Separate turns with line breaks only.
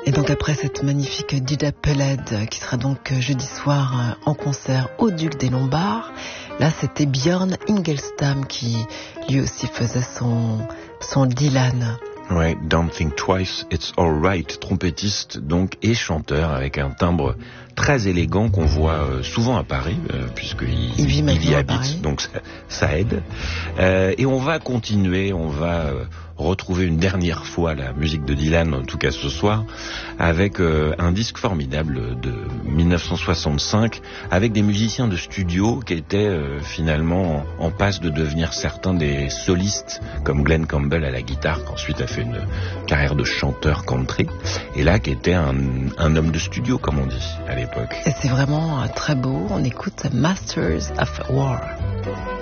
Et donc après cette magnifique Dida Peled qui sera donc jeudi soir en concert au Duc des Lombards, là c'était Björn Ingelstam qui lui aussi faisait son Dylan.
Ouais, Don't Think Twice, It's Alright, trompettiste donc et chanteur avec un timbre très élégant qu'on voit souvent à Paris puisqu'il y habite, donc ça aide. Et on va continuer, on va retrouver une dernière fois la musique de Dylan, en tout cas ce soir, avec un disque formidable de 1965, avec des musiciens de studio qui étaient finalement en passe de devenir certains des solistes, comme Glenn Campbell à la guitare, qui ensuite a fait une carrière de chanteur country, et là qui était un homme de studio, comme on dit à l'époque.
Et c'est vraiment très beau, on écoute Masters of War.